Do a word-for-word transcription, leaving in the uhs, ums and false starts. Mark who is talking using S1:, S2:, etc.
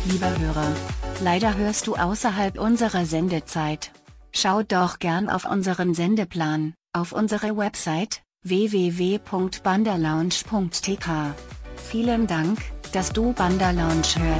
S1: Lieber Hörer, leider hörst du außerhalb unserer Sendezeit. Schau doch gern auf unseren Sendeplan, auf unsere Website w w w punkt bandalounge punkt t k. Vielen Dank, dass du Banderlounge hörst.